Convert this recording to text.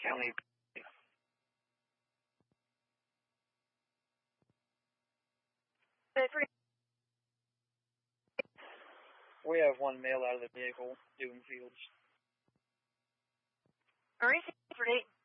County. We have one male out of the vehicle doing fields. Are you for Dayton?